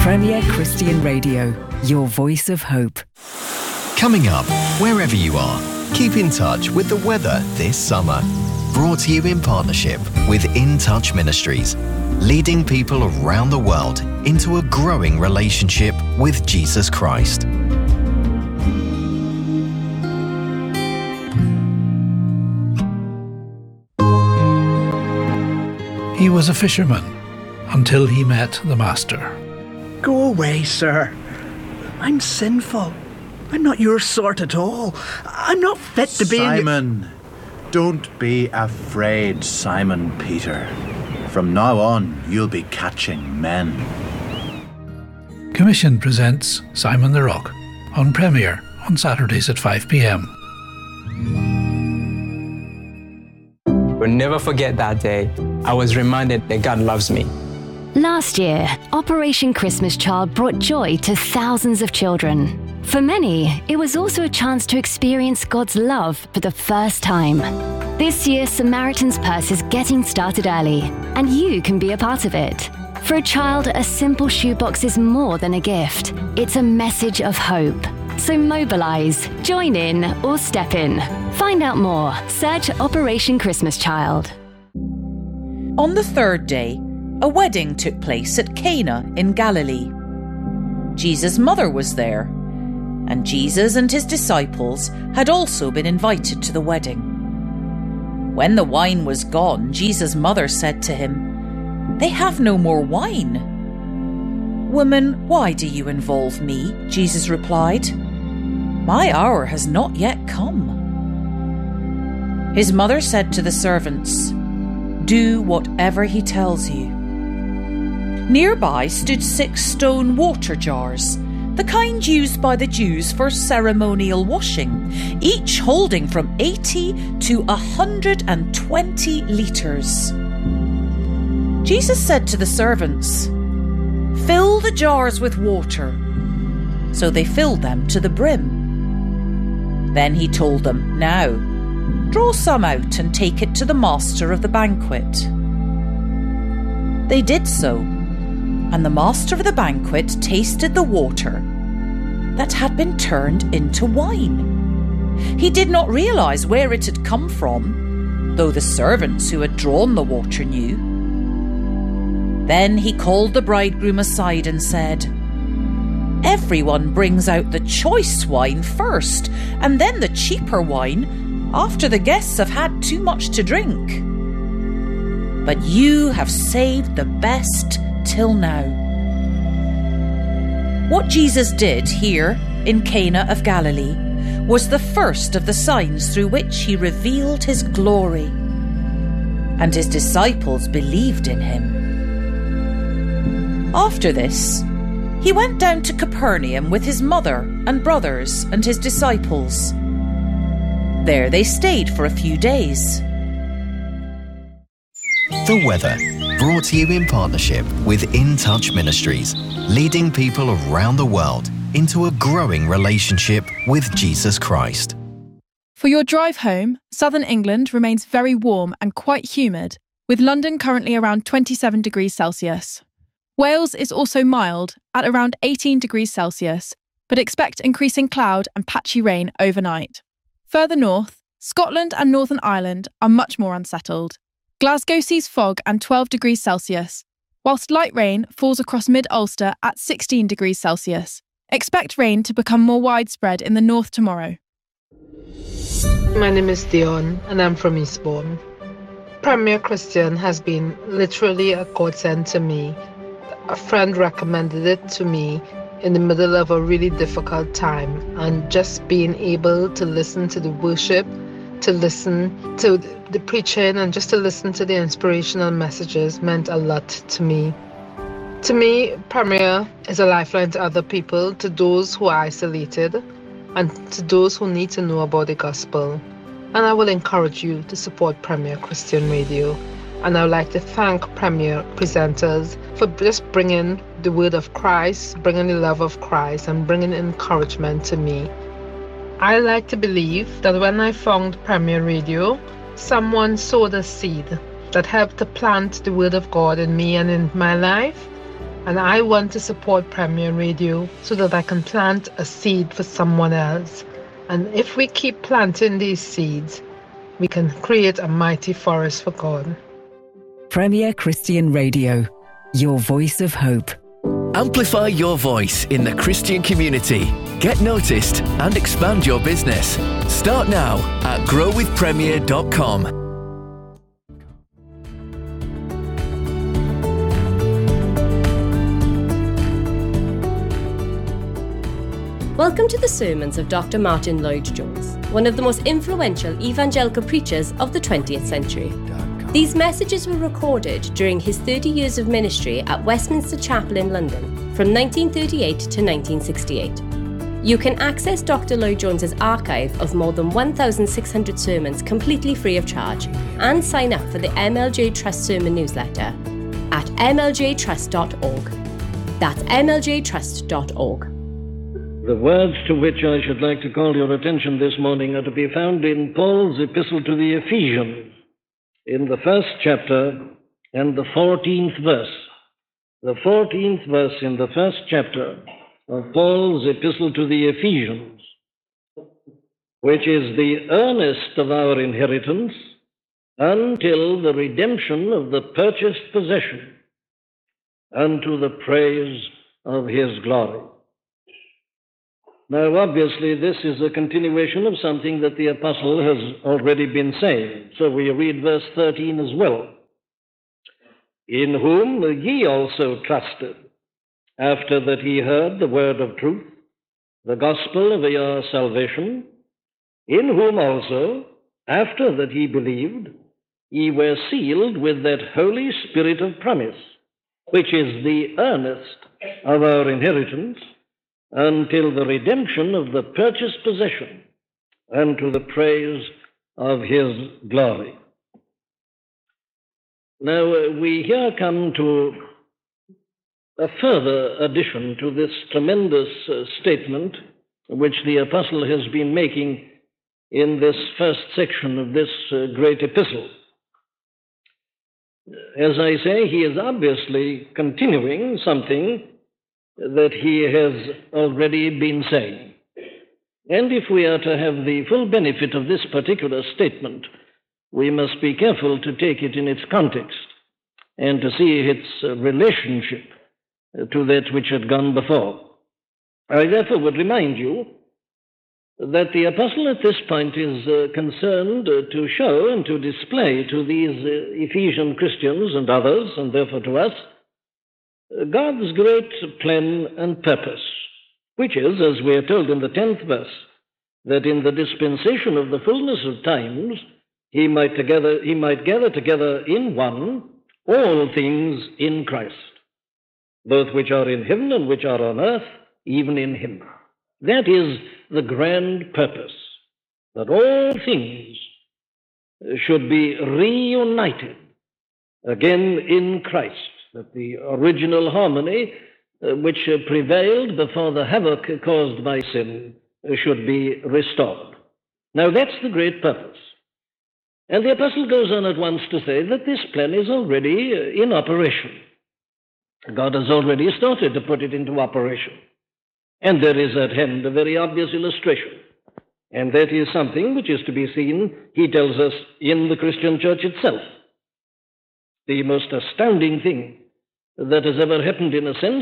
Premier Christian Radio, your voice of hope. Coming up, wherever you are, keep in touch with the weather this summer. Brought to you in partnership with In Touch Ministries, leading people around the world into a growing relationship with Jesus Christ. He was a fisherman until he met the Master. Go away, sir. I'm sinful. I'm not your sort at all. I'm not fit to be Simon, don't be afraid, Simon Peter. From now on, you'll be catching men. Commission presents Simon the Rock on Premier on Saturdays at 5 p.m. We'll never forget that day. I was reminded that God loves me. Last year, Operation Christmas Child brought joy to thousands of children. For many, it was also a chance to experience God's love for the first time. This year, Samaritan's Purse is getting started early, and you can be a part of it. For a child, a simple shoebox is more than a gift. It's a message of hope. So mobilise, join in, or step in. Find out more. Search Operation Christmas Child. On the third day, a wedding took place at Cana in Galilee. Jesus' mother was there, and Jesus and his disciples had also been invited to the wedding. When the wine was gone, Jesus' mother said to him, "They have no more wine." "Woman, why do you involve me?" Jesus replied. "My hour has not yet come." His mother said to the servants, "Do whatever he tells you." Nearby stood 6 stone water jars, the kind used by the Jews for ceremonial washing, each holding from 80 to 120 litres. Jesus said to the servants, "Fill the jars with water." So they filled them to the brim. Then he told them, "Now, draw some out and take it to the master of the banquet." They did so, and the master of the banquet tasted the water that had been turned into wine. He did not realise where it had come from, though the servants who had drawn the water knew. Then he called the bridegroom aside and said, "Everyone brings out the choice wine first, and then the cheaper wine after the guests have had too much to drink. But you have saved the best till now." What Jesus did here in Cana of Galilee was the first of the signs through which he revealed his glory, and his disciples believed in him. After this, he went down to Capernaum with his mother and brothers and his disciples. There they stayed for a few days. The weather, brought to you in partnership with In Touch Ministries, leading people around the world into a growing relationship with Jesus Christ. For your drive home, southern England remains very warm and quite humid, with London currently around 27 degrees Celsius. Wales is also mild at around 18 degrees Celsius, but expect increasing cloud and patchy rain overnight. Further north, Scotland and Northern Ireland are much more unsettled. Glasgow sees fog and 12 degrees Celsius, whilst light rain falls across mid-Ulster at 16 degrees Celsius. Expect rain to become more widespread in the north tomorrow. My name is Dion and I'm from Eastbourne. Premier Christian has been literally a godsend to me. A friend recommended it to me in the middle of a really difficult time, and just being able to listen to the worship, to listen to the preaching, and just to listen to the inspirational messages meant a lot to me. To me, Premier is a lifeline to other people, to those who are isolated, and to those who need to know about the gospel. And I will encourage you to support Premier Christian Radio. And I would like to thank Premier presenters for just bringing the word of Christ, bringing the love of Christ, and bringing encouragement to me. I like to believe that when I found Premier Radio, someone sowed a seed that helped to plant the word of God in me and in my life. And I want to support Premier Radio so that I can plant a seed for someone else. And if we keep planting these seeds, we can create a mighty forest for God. Premier Christian Radio, your voice of hope. Amplify your voice in the Christian community. Get noticed and expand your business. Start now at growwithpremier.com. Welcome to the sermons of Dr. Martin Lloyd-Jones, one of the most influential evangelical preachers of the 20th century. These messages were recorded during his 30 years of ministry at Westminster Chapel in London from 1938 to 1968. You can access Dr. Lloyd-Jones's archive of more than 1,600 sermons completely free of charge and sign up for the MLJ Trust Sermon newsletter at mljtrust.org. That's mljtrust.org. The words to which I should like to call your attention this morning are to be found in Paul's epistle to the Ephesians, in the 1st chapter and the 14th verse. The 14th verse in the 1st chapter of Paul's epistle to the Ephesians, which is the earnest of our inheritance until the redemption of the purchased possession, unto the praise of his glory. Now, obviously, this is a continuation of something that the apostle has already been saying. So we read verse 13 as well. In whom ye also trusted, after that ye heard the word of truth, the gospel of your salvation, in whom also, after that ye believed, ye were sealed with that Holy Spirit of promise, which is the earnest of our inheritance, until the redemption of the purchased possession, unto the praise of his glory. Now, we here come to a further addition to this tremendous statement which the apostle has been making in this first section of this great epistle. As I say, he is obviously continuing something that he has already been saying. And if we are to have the full benefit of this particular statement, we must be careful to take it in its context and to see its relationship to that which had gone before. I therefore would remind you that the apostle at this point is concerned to show and to display to these Ephesian Christians and others, and therefore to us, God's great plan and purpose, which is, as we are told in the 10th verse, that in the dispensation of the fullness of times he might gather together in one all things in Christ, both which are in heaven and which are on earth, even in him. That is the grand purpose, that all things should be reunited again in Christ, that the original harmony which prevailed before the havoc caused by sin should be restored. Now that's the great purpose. And the apostle goes on at once to say that this plan is already in operation. God has already started to put it into operation. And there is at hand a very obvious illustration. And that is something which is to be seen, he tells us, in the Christian church itself. The most astounding thing that has ever happened, in a sense,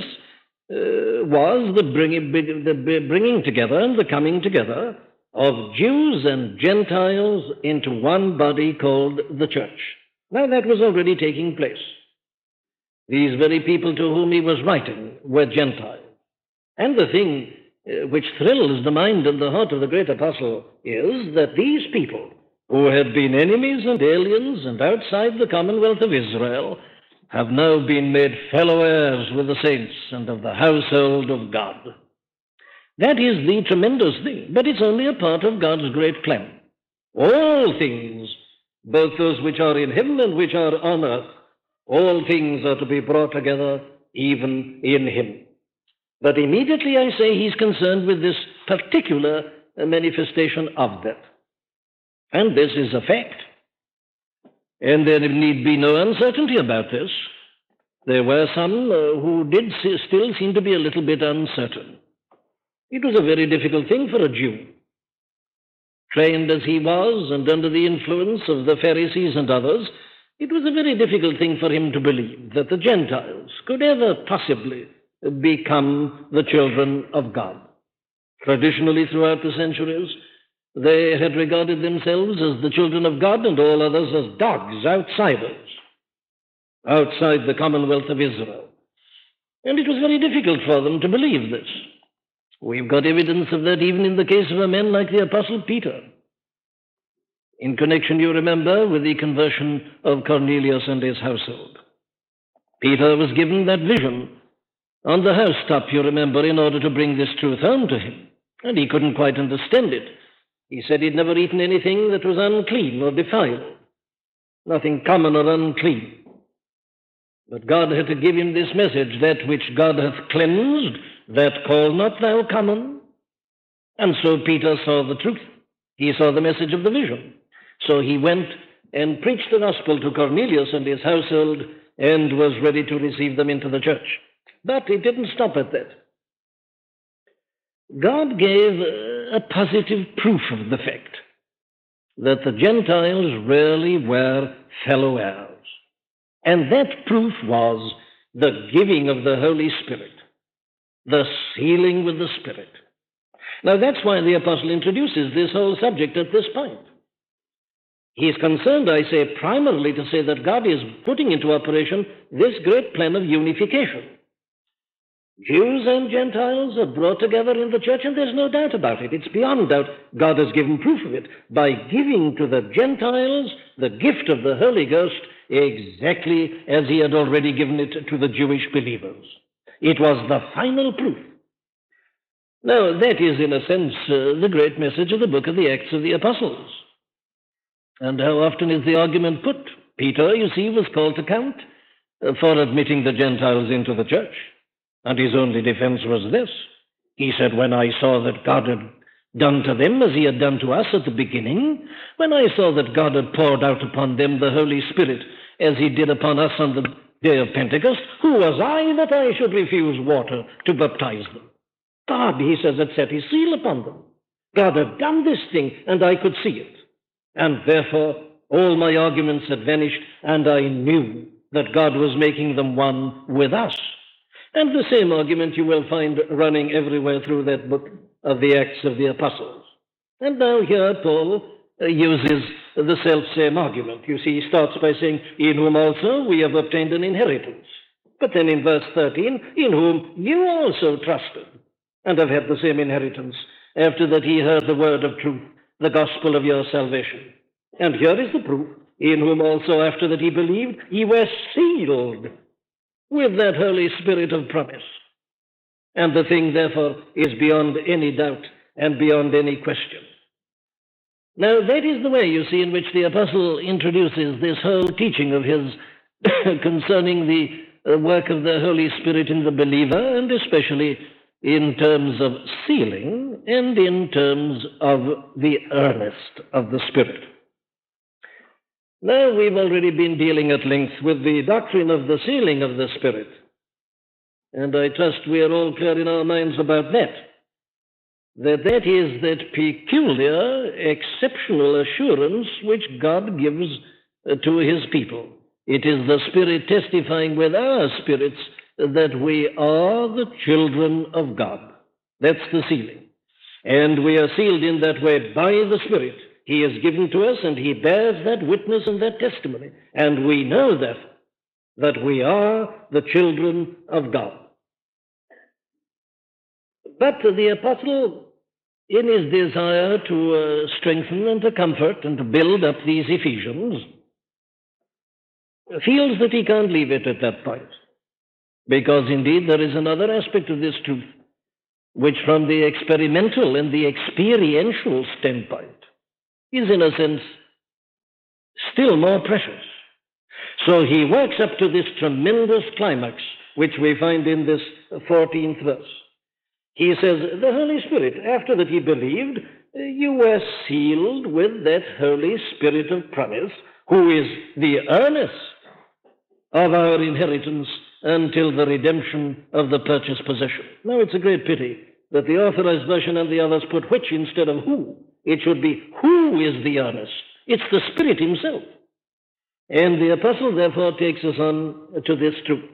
was the bringing together and the coming together of Jews and Gentiles into one body called the church. Now, that was already taking place. These very people to whom he was writing were Gentiles. And the thing which thrills the mind and the heart of the great apostle is that these people, who had been enemies and aliens and outside the commonwealth of Israel, have now been made fellow heirs with the saints and of the household of God. That is the tremendous thing, but it's only a part of God's great plan. All things, both those which are in heaven and which are on earth, all things are to be brought together even in him. But immediately I say he's concerned with this particular manifestation of that. And this is a fact. And there need be no uncertainty about this. There were some who did still seem to be a little bit uncertain. It was a very difficult thing for a Jew, trained as he was and under the influence of the Pharisees and others. It was a very difficult thing for him to believe that the Gentiles could ever possibly become the children of God. Traditionally, throughout the centuries, they had regarded themselves as the children of God and all others as dogs, outsiders, outside the commonwealth of Israel. And it was very difficult for them to believe this. We've got evidence of that even in the case of a man like the Apostle Peter. In connection, you remember, with the conversion of Cornelius and his household. Peter was given that vision on the housetop, you remember, in order to bring this truth home to him. And he couldn't quite understand it. He said he'd never eaten anything that was unclean or defiled, nothing common or unclean. But God had to give him this message: that which God hath cleansed, that call not thou common. And so Peter saw the truth. He saw the message of the vision. So he went and preached the gospel to Cornelius and his household and was ready to receive them into the church. But it didn't stop at that. God gave a positive proof of the fact that the Gentiles really were fellow heirs. And that proof was the giving of the Holy Spirit, the sealing with the Spirit. Now that's why the apostle introduces this whole subject at this point. He's concerned, I say, primarily to say that God is putting into operation this great plan of unification. Jews and Gentiles are brought together in the church, and there's no doubt about it. It's beyond doubt. God has given proof of it by giving to the Gentiles the gift of the Holy Ghost exactly as he had already given it to the Jewish believers. It was the final proof. Now, that is, in a sense, the great message of the book of the Acts of the Apostles. And how often is the argument put? Peter, you see, was called to account for admitting the Gentiles into the church. And his only defense was this. He said, when I saw that God had done to them as he had done to us at the beginning, when I saw that God had poured out upon them the Holy Spirit as he did upon us on the day of Pentecost, who was I that I should refuse water to baptize them? God, he says, had set his seal upon them. God had done this thing, and I could see it. And therefore, all my arguments had vanished, and I knew that God was making them one with us. And the same argument you will find running everywhere through that book of the Acts of the Apostles. And now here Paul uses the self-same argument. You see, he starts by saying, in whom also we have obtained an inheritance. But then in verse 13, in whom you also trusted, and have had the same inheritance, after that he heard the word of truth, the gospel of your salvation. And here is the proof, in whom also after that he believed, ye were sealed with that Holy Spirit of promise. And the thing, therefore, is beyond any doubt and beyond any question. Now, that is the way, you see, in which the apostle introduces this whole teaching of his concerning the work of the Holy Spirit in the believer, and especially in terms of sealing and in terms of the earnest of the Spirit. Now, we've already been dealing at length with the doctrine of the sealing of the Spirit, and I trust we are all clear in our minds about that. That is that peculiar, exceptional assurance which God gives to his people. It is the Spirit testifying with our spirits that we are the children of God. That's the sealing. And we are sealed in that way by the Spirit. He is given to us, and he bears that witness and that testimony. And we know that we are the children of God. But the apostle, in his desire to strengthen and to comfort and to build up these Ephesians, feels that he can't leave it at that point. Because indeed there is another aspect of this truth, which from the experimental and the experiential standpoint is in a sense still more precious. So he works up to this tremendous climax, which we find in this 14th verse. He says, the Holy Spirit, after that he believed, you were sealed with that Holy Spirit of promise, who is the earnest of our inheritance until the redemption of the purchased possession. Now, it's a great pity that the Authorized Version and the others put which instead of who. It should be who is the earnest. It's the Spirit himself. And the apostle, therefore, takes us on to this truth.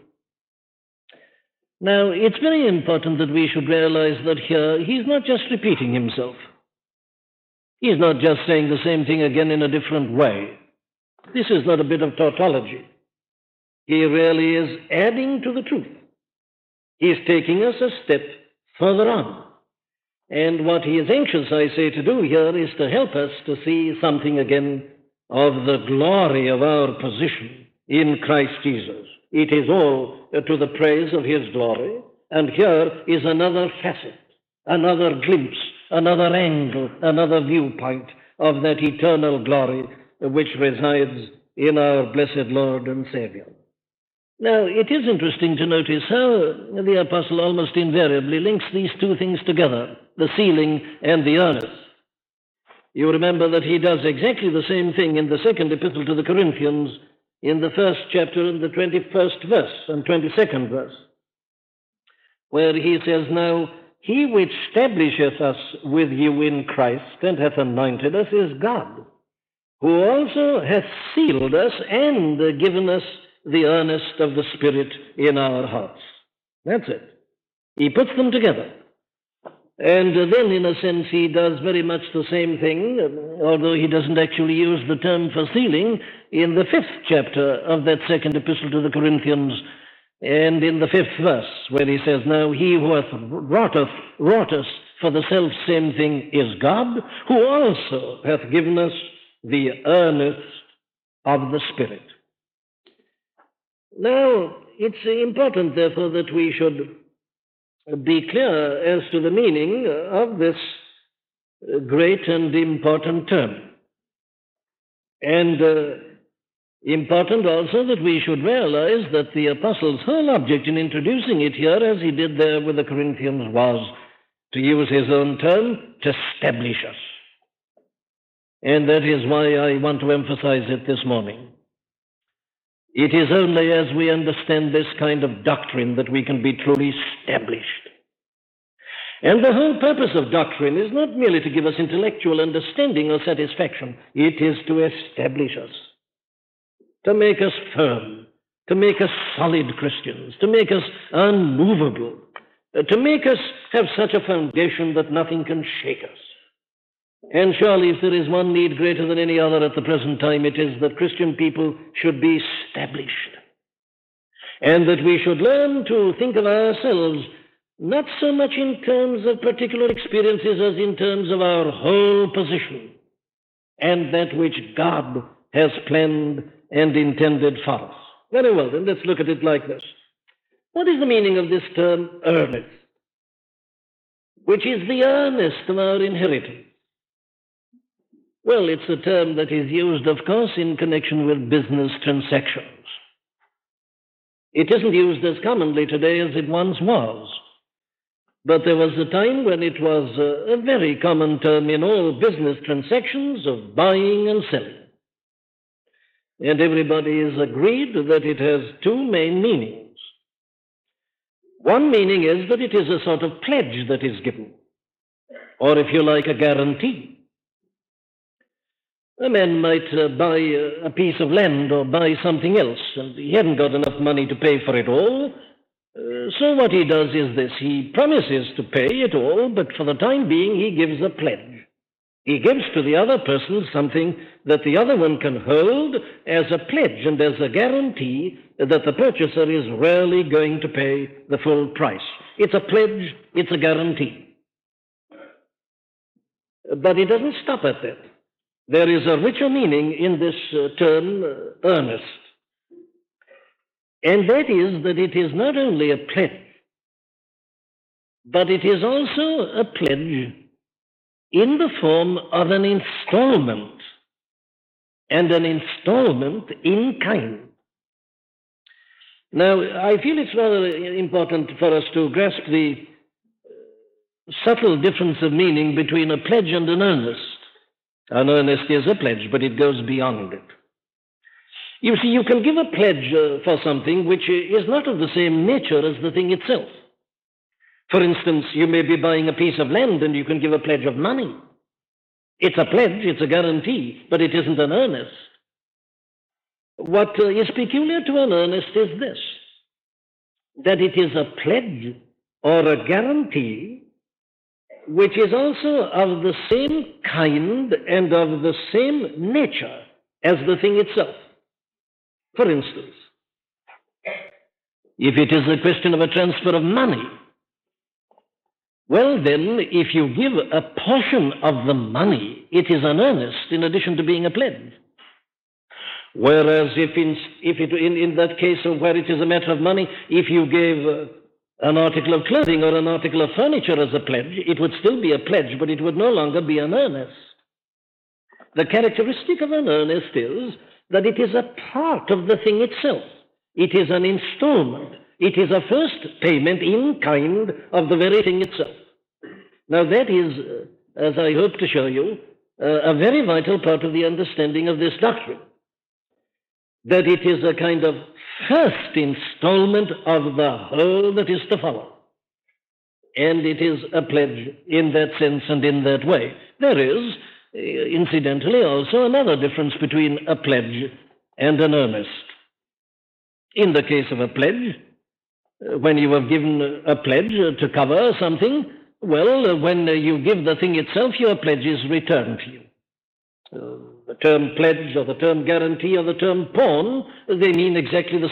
Now, it's very important that we should realize that here he's not just repeating himself. He's not just saying the same thing again in a different way. This is not a bit of tautology. He really is adding to the truth. He's taking us a step further on. And what he is anxious, I say, to do here is to help us to see something again of the glory of our position in Christ Jesus. It is all to the praise of his glory. And here is another facet, another glimpse, another angle, another viewpoint of that eternal glory which resides in our blessed Lord and Savior. Now, it is interesting to notice how the apostle almost invariably links these two things together, the sealing and the earnest. You remember that he does exactly the same thing in the second epistle to the Corinthians, in the first chapter, in the 21st verse and 22nd verse, where he says, "Now, he which establisheth us with you in Christ and hath anointed us is God, who also hath sealed us and given us the earnest of the Spirit in our hearts." That's it. He puts them together. And then, in a sense, he does very much the same thing, although he doesn't actually use the term for sealing, in the 5th chapter of that second epistle to the Corinthians, and in the 5th verse, where he says, "Now he who hath wrought us for the self-same thing is God, who also hath given us the earnest of the Spirit." Now, it's important, therefore, that we should be clear as to the meaning of this great and important term. And important also that we should realize that the apostle's whole object in introducing it here, as he did there with the Corinthians, was, to use his own term, to establish us. And that is why I want to emphasize it this morning. It is only as we understand this kind of doctrine that we can be truly established. And the whole purpose of doctrine is not merely to give us intellectual understanding or satisfaction. It is to establish us, to make us firm, to make us solid Christians, to make us unmovable, to make us have such a foundation that nothing can shake us. And surely if there is one need greater than any other at the present time, it is that Christian people should be established. And that we should learn to think of ourselves not so much in terms of particular experiences as in terms of our whole position and that which God has planned and intended for us. Very well, then let's look at it like this. What is the meaning of this term earnest, which is the earnest of our inheritance? Well, it's a term that is used, of course, in connection with business transactions. It isn't used as commonly today as it once was. But there was a time when it was a very common term in all business transactions of buying and selling. And everybody is agreed that it has two main meanings. One meaning is that it is a sort of pledge that is given, or if you like, a guarantee. A man might buy a piece of land or buy something else, and he hadn't got enough money to pay for it all. So what he does is this. He promises to pay it all, but for the time being he gives a pledge. He gives to the other person something that the other one can hold as a pledge and as a guarantee that the purchaser is really going to pay the full price. It's a pledge, it's a guarantee. But it doesn't stop at that. There is a richer meaning in this term, earnest. And that is that it is not only a pledge, but it is also a pledge in the form of an installment, and an installment in kind. Now, I feel it's rather important for us to grasp the subtle difference of meaning between a pledge and an earnest. An earnest is a pledge, but it goes beyond it. You see, you can give a pledge for something which is not of the same nature as the thing itself. For instance, you may be buying a piece of land and you can give a pledge of money. It's a pledge, it's a guarantee, but it isn't an earnest. What is peculiar to an earnest is this, that it is a pledge or a guarantee which is also of the same kind and of the same nature as the thing itself. For instance, if it is a question of a transfer of money, well then, if you give a portion of the money, it is an earnest in addition to being a pledge. Whereas if in that case where it is a matter of money, if you gave an article of clothing or an article of furniture as a pledge, it would still be a pledge, but it would no longer be an earnest. The characteristic of an earnest is that it is a part of the thing itself. It is an installment. It is a first payment in kind of the very thing itself. Now that is, as I hope to show you, a very vital part of the understanding of this doctrine. That it is a kind of first installment of the whole that is to follow. And it is a pledge in that sense and in that way. There is, incidentally, also another difference between a pledge and an earnest. In the case of a pledge, when you have given a pledge to cover something, well, when you give the thing itself, your pledge is returned to you. The term pledge or the term guarantee or the term pawn, they mean exactly the